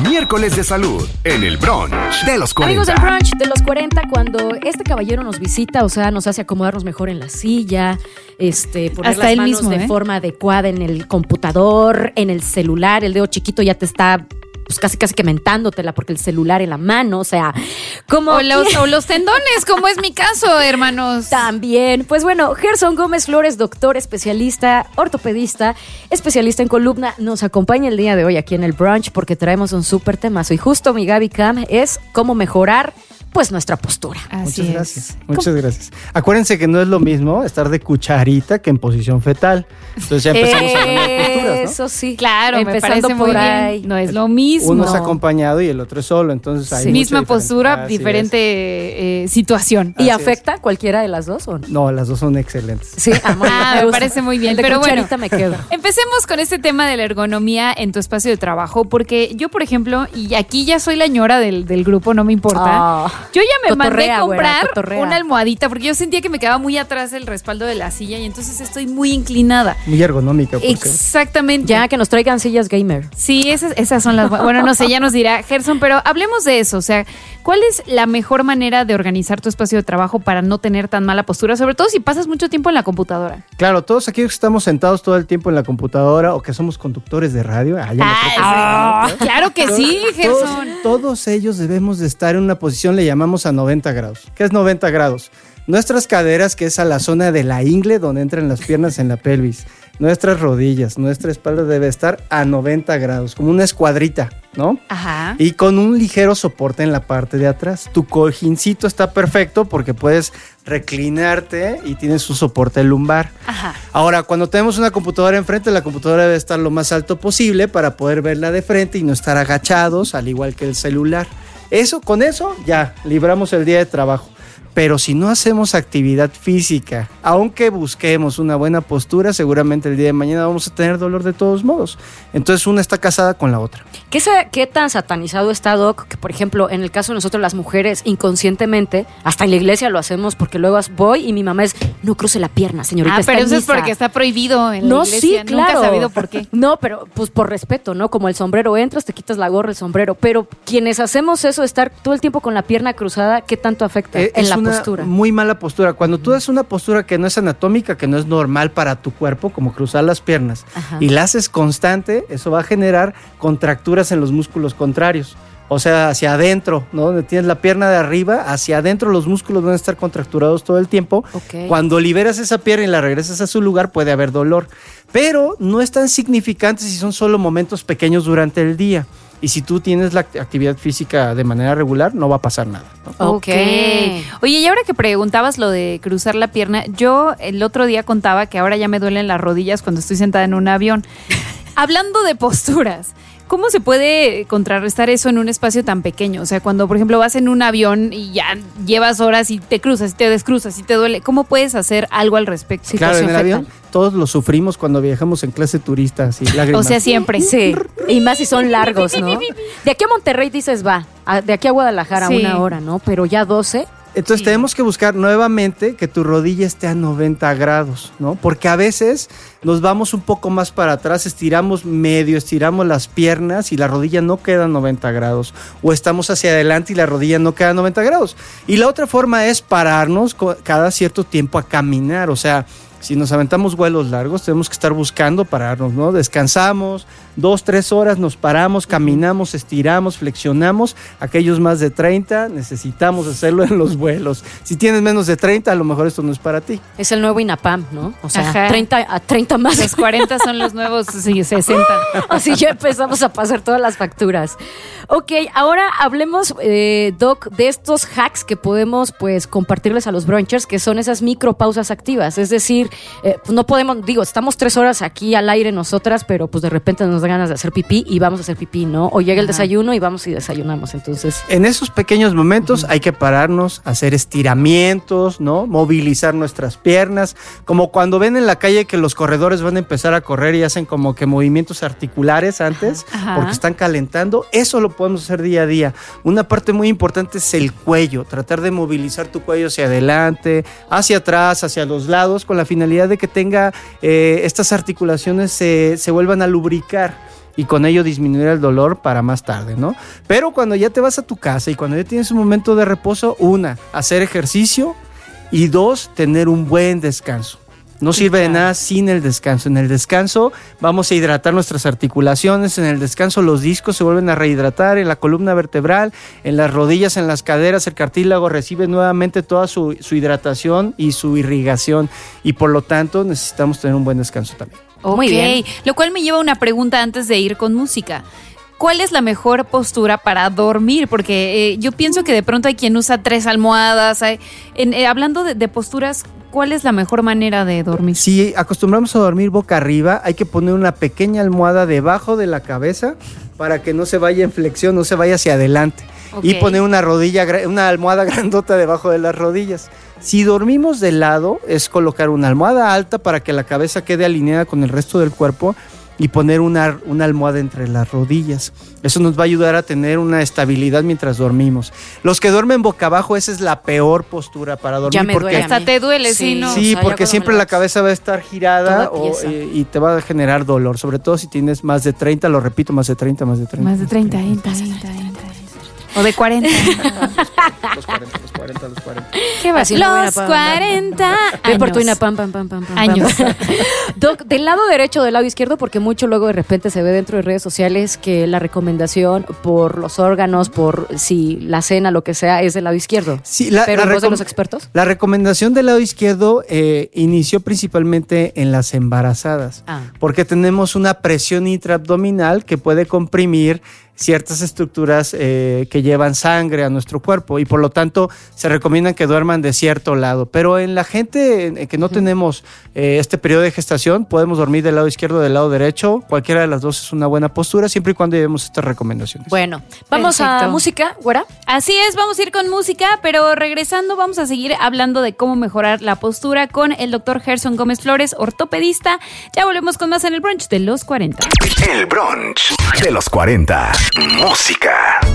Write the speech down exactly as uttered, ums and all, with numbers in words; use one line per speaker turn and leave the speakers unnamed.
Miércoles de Salud en el Brunch de los cuarenta.
Amigos del Brunch de los cuarenta, cuando este caballero nos visita, o sea, nos hace acomodarnos mejor en la silla, este, poner
Hasta
las
él
manos
mismo,
de
¿eh?
forma adecuada en el computador, en el celular, el dedo chiquito ya te está pues casi casi que mentándotela porque el celular en la mano, o sea, como
O los, o los tendones, como es mi caso, hermanos.
también. Pues bueno, Gerson Gómez Flores, doctor, especialista, ortopedista, especialista en columna, nos acompaña el día de hoy aquí en el Brunch porque traemos un súper temazo. Y justo mi Gaby Cam es cómo mejorar pues nuestra postura.
Así
Muchas
es.
gracias, muchas gracias. Acuérdense que no es lo mismo estar de cucharita que en posición fetal. Entonces ya empezamos a hablar de posturas, ¿no?
Eso sí.
Claro, me
Empezando
parece
por
muy
ahí.
bien. No es lo mismo.
Uno es acompañado y el otro es solo, entonces hay
Sí.
mucha
Misma
diferencia.
postura,
Así
diferente eh, situación.
¿Y
Así
afecta cualquiera de las dos o no?
es. No, las dos son excelentes.
Sí, ah, muy bien,
Ah, me
gusta.
parece muy bien,
El de
pero bueno.
cucharita me quedo.
Empecemos con este tema de la ergonomía en tu espacio de trabajo, porque yo, por ejemplo, y aquí ya soy la ñora del, del grupo, no me importa,
Ah.
yo ya me mandé
Cotorrea,
a comprar
güera, cotorrea.
una almohadita, porque yo sentía que me quedaba muy atrás el respaldo de la silla y entonces estoy muy inclinada.
Muy ergonómica, por cierto.
Exactamente.
Ya que nos traigan sillas gamer.
Sí, esas, esas son las... Bueno, no sé, ya nos dirá Gerson, pero hablemos de eso. O sea, ¿cuál es la mejor manera de organizar tu espacio de trabajo para no tener tan mala postura? Sobre todo si pasas mucho tiempo en la computadora.
Claro, todos aquí que estamos sentados todo el tiempo en la computadora o que somos conductores de radio. Ah, ya me creo que
Ah,
sí, ¿no?
claro que sí,
Todos,
Gerson.
todos ellos debemos de estar en una posición, le llamamos a noventa grados. ¿Qué es noventa grados? Nuestras caderas, que es a la zona de la ingle, donde entran las piernas en la pelvis. Nuestras rodillas, nuestra espalda debe estar a noventa grados, como una escuadrita, ¿no?
Ajá.
Y con un ligero soporte en la parte de atrás. Tu cojincito está perfecto porque puedes reclinarte y tienes un soporte lumbar.
Ajá.
Ahora, cuando tenemos una computadora enfrente, la computadora debe estar lo más alto posible para poder verla de frente y no estar agachados, al igual que el celular. Eso, con eso, ya libramos el día de trabajo. Pero si no hacemos actividad física, aunque busquemos una buena postura, seguramente el día de mañana vamos a tener dolor de todos modos. Entonces una está casada con la otra.
¿Qué, sa- ¿Qué tan satanizado está, Doc? Que, por ejemplo, en el caso de nosotros las mujeres, inconscientemente, hasta en la iglesia lo hacemos porque luego voy y mi mamá es, no cruce la pierna, señorita.
Ah,
está
pero
en
eso es
misa".
porque está prohibido en la
No,
iglesia.
sí,
Nunca
claro.
he sabido por qué.
No, pero pues por respeto, ¿no? Como el sombrero, entras, te quitas la gorra, el sombrero. Pero quienes hacemos eso, estar todo el tiempo con la pierna cruzada, ¿qué tanto afecta
Eh,
en
es
la
una
postura?
muy mala postura. Cuando tú haces una postura que no es anatómica, que no es normal para tu cuerpo, como cruzar las piernas,
Ajá.
y la haces constante, eso va a generar contracturas en los músculos contrarios. O sea, hacia adentro, ¿no? Donde tienes la pierna de arriba, hacia adentro los músculos van a estar contracturados todo el tiempo.
Ok.
Cuando liberas esa pierna y la regresas a su lugar, puede haber dolor. Pero no es tan significante si son solo momentos pequeños durante el día. Y si tú tienes la actividad física de manera regular, no va a pasar nada, ¿no?
Ok.
Oye, y ahora que preguntabas lo de cruzar la pierna, yo el otro día contaba que ahora ya me duelen las rodillas cuando estoy sentada en un avión. Hablando de posturas, ¿cómo se puede contrarrestar eso en un espacio tan pequeño? O sea, cuando, por ejemplo, vas en un avión y ya llevas horas y te cruzas y te descruzas y te duele, ¿cómo puedes hacer algo al respecto?
Sí.
Claro, en el
situación
avión todos lo sufrimos cuando viajamos en clase turista, así, lágrimas.
O sea, siempre.
Sí, y más si son largos, ¿no? De aquí a Monterrey dices, va, a- de aquí a Guadalajara
Sí.
una hora, ¿no? Pero ya doce.
Entonces
Sí.
tenemos que buscar nuevamente que tu rodilla esté a noventa grados, ¿no? Porque a veces nos vamos un poco más para atrás, estiramos medio, estiramos las piernas y la rodilla no queda a noventa grados. O estamos hacia adelante y la rodilla no queda a noventa grados. Y la otra forma es pararnos co- cada cierto tiempo a caminar, o sea... Si nos aventamos vuelos largos, tenemos que estar buscando pararnos, ¿no? Descansamos, dos, tres horas, nos paramos, caminamos, estiramos, flexionamos. Aquellos más de treinta, necesitamos hacerlo en los vuelos. Si tienes menos de treinta, a lo mejor esto no es para ti.
Es el nuevo INAPAM, ¿no? O sea,
Ajá.
treinta a treinta más.
Los cuarenta son los nuevos sí, sesenta.
Así ya empezamos a pasar todas las facturas. Ok, ahora hablemos, eh, Doc, de estos hacks que podemos pues compartirles a los brunchers, que son esas micropausas activas. Es decir, eh, pues no podemos, digo, estamos tres horas aquí al aire nosotras, pero pues de repente nos da ganas de hacer pipí y vamos a hacer pipí, ¿no? O llega el
Ajá.
desayuno y vamos y desayunamos, entonces...
En esos pequeños momentos hay que pararnos, hacer estiramientos, ¿no? Movilizar nuestras piernas, como cuando ven en la calle que los corredores van a empezar a correr y hacen como que movimientos articulares antes,
Ajá.
porque están calentando. Eso lo podemos hacer día a día. Una parte muy importante es el cuello, tratar de movilizar tu cuello hacia adelante, hacia atrás, hacia los lados, con la finalidad de que tenga eh, estas articulaciones se, se vuelvan a lubricar. y con ello disminuir el dolor para más tarde, ¿no? Pero cuando ya te vas a tu casa y cuando ya tienes un momento de reposo, una, hacer ejercicio y dos, tener un buen descanso. No sirve de nada sin el descanso. En el descanso vamos a hidratar nuestras articulaciones, en el descanso los discos se vuelven a rehidratar, en la columna vertebral, en las rodillas, en las caderas, el cartílago recibe nuevamente toda su, su hidratación y su irrigación y por lo tanto necesitamos tener un buen descanso también.
Muy
Okay.
bien. Lo cual me lleva a una pregunta antes de ir con música. ¿Cuál es la mejor postura para dormir? Porque eh, yo pienso que de pronto hay quien usa tres almohadas. Hay, en, eh, hablando de, de posturas, ¿cuál es la mejor manera de dormir?
Si acostumbramos a dormir boca arriba, hay que poner una pequeña almohada debajo de la cabeza para que no se vaya en flexión, no se vaya hacia adelante.
Ok.
Y poner una rodilla, una almohada grandota debajo de las rodillas. Si dormimos de lado, es colocar una almohada alta para que la cabeza quede alineada con el resto del cuerpo y poner una, una almohada entre las rodillas. Eso nos va a ayudar a tener una estabilidad mientras dormimos. Los que duermen boca abajo, esa es la peor postura para dormir.
Ya me
porque
duele a
Hasta
mí.
te duele, sí,
Sí.
¿no?
Sí,
O sea, ya
porque
cuando
siempre
me lo
la
haces.
cabeza va a estar girada
Toda
o,
tiesa.
eh, y te va a generar dolor, sobre todo si tienes más de treinta, lo repito, más de treinta, más de treinta.
Más de treinta, treinta, treinta, treinta. O de cuarenta.
Los cuarenta, los cuarenta, los cuarenta.
¿Qué va?
Así no voy a
Los
pagar.
cuarenta
Ve por tu
años.
ina, pam, pam, pam, pam, pam,
Años.
pam. Doc, del lado derecho o del lado izquierdo, porque mucho luego de repente se ve dentro de redes sociales que la recomendación por los órganos, por si la cena, lo que sea, es del lado izquierdo.
Sí, la,
Pero
la
en voz de
recom-
los expertos.
La recomendación del lado izquierdo eh, inició principalmente en las embarazadas,
Ah.
porque tenemos una presión intraabdominal que puede comprimir ciertas estructuras eh, que llevan sangre a nuestro cuerpo y por lo tanto se recomiendan que duerman de cierto lado. Pero en la gente eh, que no tenemos eh, este periodo de gestación, podemos dormir del lado izquierdo o del lado derecho. Cualquiera de las dos es una buena postura, siempre y cuando llevemos estas recomendaciones.
Bueno, vamos a
Perfecto.
música, güera.
Así es, vamos a ir con música, pero regresando vamos a seguir hablando de cómo mejorar la postura con el doctor Gerson Gómez Flores, ortopedista. Ya volvemos con más en el brunch de los cuarenta.
El brunch de los cuarenta. Música.